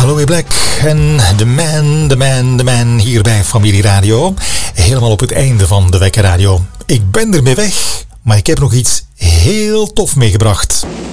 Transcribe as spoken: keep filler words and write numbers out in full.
Louis Black en The Man, The Man, The Man hier bij Familie Radio. Helemaal op het einde van de Wekker Radio. Ik ben ermee weg, maar ik heb nog iets heel tof meegebracht.